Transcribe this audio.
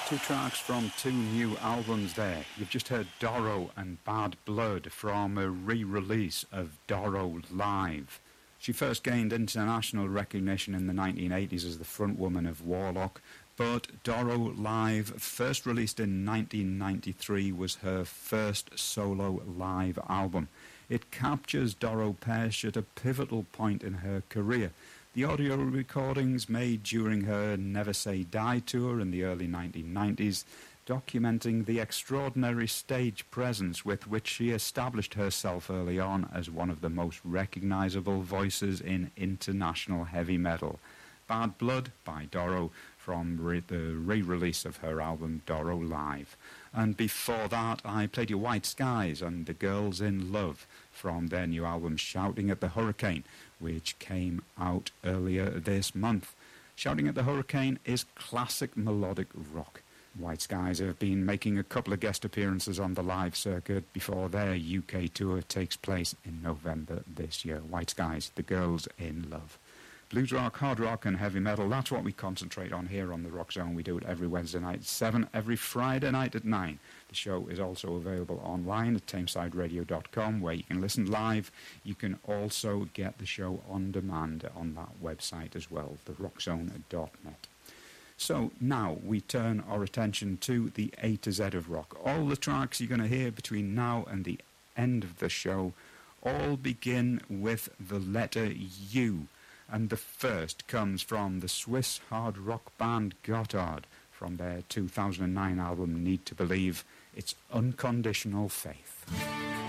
Two tracks from two new albums there. You've just heard Doro and Bad Blood from a re-release of Doro Live. She first gained international recognition in the 1980s as the frontwoman of Warlock, but Doro Live, first released in 1993, was her first solo live album. It captures Doro Pesch at a pivotal point in her career. The audio recordings made during her Never Say Die tour in the early 1990s, documenting the extraordinary stage presence with which she established herself early on as one of the most recognisable voices in international heavy metal. Bad Blood by Doro from the re-release of her album Doro Live. And before that I played you White Skies and The Girls in Love from their new album Shouting at the Hurricane, which came out earlier this month. Shouting at the Hurricane is classic melodic rock. White Skies have been making a couple of guest appearances on the live circuit before their UK tour takes place in November this year. White Skies, The Girls in Love. Blues rock, hard rock and heavy metal, that's what we concentrate on here on the Rock Zone. We do it every Wednesday night at 7, every Friday night at 9. The show is also available online at tamesideradio.com, where you can listen live. You can also get the show on demand on that website as well, therockzone.net. So now we turn our attention to the A to Z of rock. All the tracks you're going to hear between now and the end of the show all begin with the letter U. And the first comes from the Swiss hard rock band Gotthard from their 2009 album Need to Believe. It's Unconditional Faith.